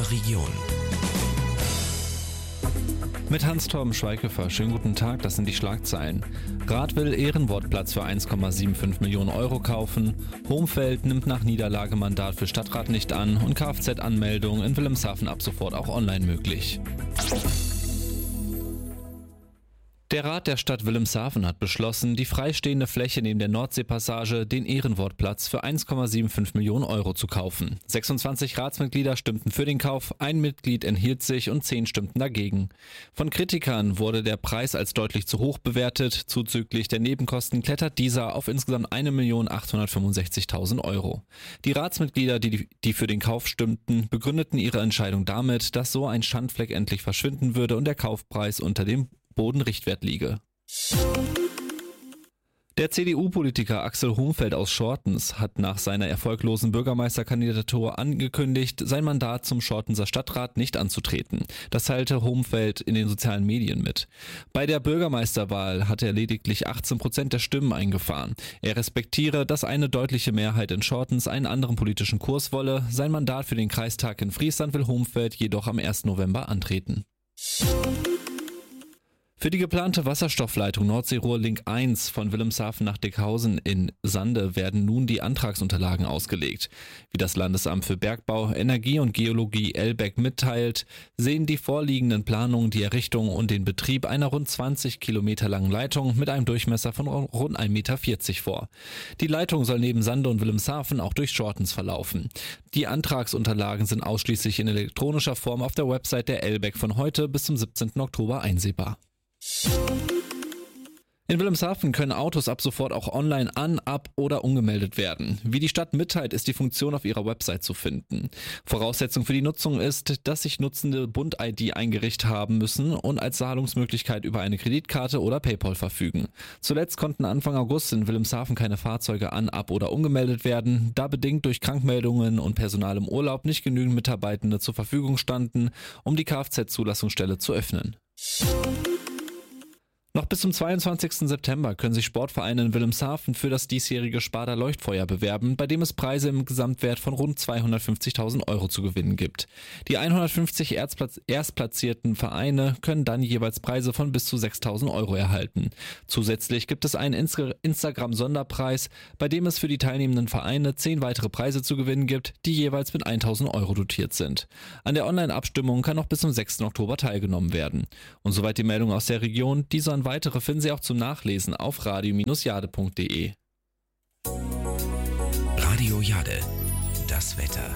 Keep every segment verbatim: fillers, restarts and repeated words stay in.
Region. Mit Hans-Torben Schweighöfer. Schönen guten Tag, das sind die Schlagzeilen. Rath will Ehrenwortplatz für eins Komma fünfundsiebzig Millionen Euro kaufen. Homfeld nimmt nach Niederlage Mandat für Stadtrat nicht an und Kfz-Anmeldung in Wilhelmshaven ab sofort auch online möglich. Der Rat der Stadt Wilhelmshaven hat beschlossen, die freistehende Fläche neben der Nordseepassage, den Ehrenwortplatz, für eins Komma fünfundsiebzig Millionen Euro zu kaufen. sechsundzwanzig Ratsmitglieder stimmten für den Kauf, ein Mitglied enthielt sich und zehn stimmten dagegen. Von Kritikern wurde der Preis als deutlich zu hoch bewertet. Zuzüglich der Nebenkosten klettert dieser auf insgesamt eine Million achthundertfünfundsechzigtausend Euro. Die Ratsmitglieder, die, die für den Kauf stimmten, begründeten ihre Entscheidung damit, dass so ein Schandfleck endlich verschwinden würde und der Kaufpreis unter dem Bodenrichtwert liege. Der C D U-Politiker Axel Homfeld aus Schortens hat nach seiner erfolglosen Bürgermeisterkandidatur angekündigt, sein Mandat zum Schortenser Stadtrat nicht anzutreten. Das teilte Homfeld in den sozialen Medien mit. Bei der Bürgermeisterwahl hat er lediglich achtzehn Prozent der Stimmen eingefahren. Er respektiere, dass eine deutliche Mehrheit in Schortens einen anderen politischen Kurs wolle. Sein Mandat für den Kreistag in Friesland will Homfeld jedoch am ersten November antreten. Für die geplante Wasserstoffleitung Nordseerohr Link eins von Wilhelmshaven nach Dickhausen in Sande werden nun die Antragsunterlagen ausgelegt. Wie das Landesamt für Bergbau, Energie und Geologie Elbeck mitteilt, sehen die vorliegenden Planungen die Errichtung und den Betrieb einer rund zwanzig Kilometer langen Leitung mit einem Durchmesser von rund ein Meter vierzig vor. Die Leitung soll neben Sande und Wilhelmshaven auch durch Schortens verlaufen. Die Antragsunterlagen sind ausschließlich in elektronischer Form auf der Website der Elbeck von heute bis zum siebzehnten Oktober einsehbar. In Wilhelmshaven können Autos ab sofort auch online an-, ab- oder umgemeldet werden. Wie die Stadt mitteilt, ist die Funktion auf ihrer Website zu finden. Voraussetzung für die Nutzung ist, dass sich Nutzende Bund-I D eingerichtet haben müssen und als Zahlungsmöglichkeit über eine Kreditkarte oder PayPal verfügen. Zuletzt konnten Anfang August in Wilhelmshaven keine Fahrzeuge an-, ab- oder umgemeldet werden, da bedingt durch Krankmeldungen und Personal im Urlaub nicht genügend Mitarbeitende zur Verfügung standen, um die Kfz-Zulassungsstelle zu öffnen. Noch bis zum zweiundzwanzigsten September können sich Sportvereine in Wilhelmshaven für das diesjährige Sparda Leuchtfeuer bewerben, bei dem es Preise im Gesamtwert von rund zweihundertfünfzigtausend Euro zu gewinnen gibt. Die hundertfünfzig Erstplatz- erstplatzierten Vereine können dann jeweils Preise von bis zu sechstausend Euro erhalten. Zusätzlich gibt es einen Insta- Instagram-Sonderpreis, bei dem es für die teilnehmenden Vereine zehn weitere Preise zu gewinnen gibt, die jeweils mit tausend Euro dotiert sind. An der Online-Abstimmung kann noch bis zum sechsten Oktober teilgenommen werden. Und soweit die Meldung aus der Region. Diese und weitere finden Sie auch zum Nachlesen auf radio Bindestrich jade punkt de. Radio Jade, das Wetter.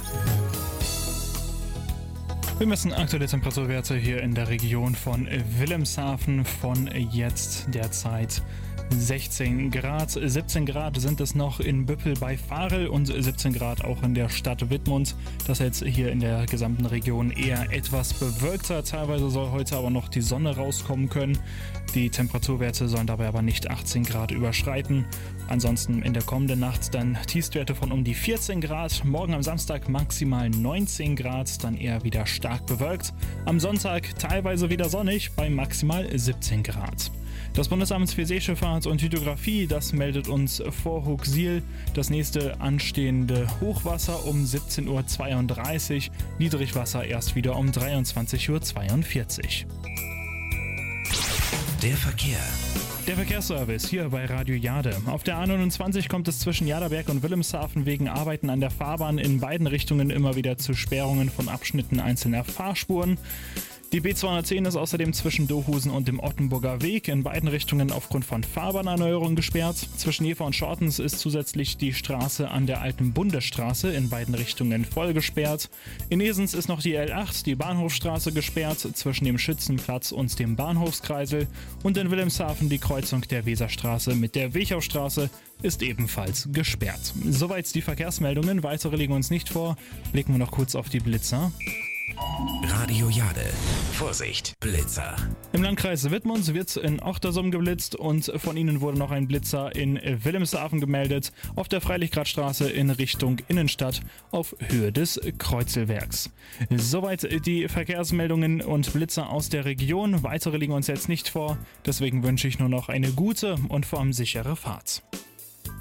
Wir messen aktuelle Temperaturwerte hier in der Region von Wilhelmshaven von jetzt derzeit sechzehn Grad. siebzehn Grad sind es noch in Büppel bei Varel und siebzehn Grad auch in der Stadt Wittmund. Das jetzt hier in der gesamten Region eher etwas bewölkter. Teilweise soll heute aber noch die Sonne rauskommen können. Die Temperaturwerte sollen dabei aber nicht achtzehn Grad überschreiten. Ansonsten in der kommenden Nacht dann Tiefstwerte von um die vierzehn Grad. Morgen am Samstag maximal neunzehn Grad, dann eher wieder stark bewölkt. Am Sonntag teilweise wieder sonnig bei maximal siebzehn Grad. Das Bundesamt für Seeschifffahrt und Hydrographie, das meldet uns vor Huxil das nächste anstehende Hochwasser um siebzehn Uhr zweiunddreißig, Niedrigwasser erst wieder um dreiundzwanzig Uhr zweiundvierzig. Der Verkehr. Der Verkehrsservice hier bei Radio Jade. Auf der A neunundzwanzig kommt es zwischen Jaderberg und Wilhelmshaven wegen Arbeiten an der Fahrbahn in beiden Richtungen immer wieder zu Sperrungen von Abschnitten einzelner Fahrspuren. Die B zweihundertzehn ist außerdem zwischen Dohusen und dem Ottenburger Weg in beiden Richtungen aufgrund von Fahrbahnerneuerung gesperrt. Zwischen Jever und Schortens ist zusätzlich die Straße an der alten Bundesstraße in beiden Richtungen voll gesperrt. In Esens ist noch die L acht, die Bahnhofstraße, gesperrt zwischen dem Schützenplatz und dem Bahnhofskreisel. Und in Wilhelmshaven die Kreuzung der Weserstraße mit der Wechaustraße ist ebenfalls gesperrt. Soweit die Verkehrsmeldungen, weitere liegen uns nicht vor. Blicken wir noch kurz auf die Blitzer. Radio Jade. Vorsicht, Blitzer. Im Landkreis Wittmund wird in Ochtersum geblitzt und von ihnen wurde noch ein Blitzer in Wilhelmshaven gemeldet, auf der Freilichtgradstraße in Richtung Innenstadt auf Höhe des Kreuzelwerks. Soweit die Verkehrsmeldungen und Blitzer aus der Region. Weitere liegen uns jetzt nicht vor, deswegen wünsche ich nur noch eine gute und vor allem sichere Fahrt.